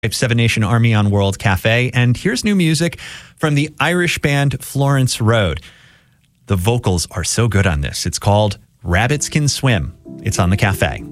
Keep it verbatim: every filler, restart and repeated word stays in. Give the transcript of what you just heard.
Seven Nation Army on World Cafe. And here's new music from the Irish band Florence Road. The vocals are so good on this. It's called Rabbits Can Swim. It's on the cafe.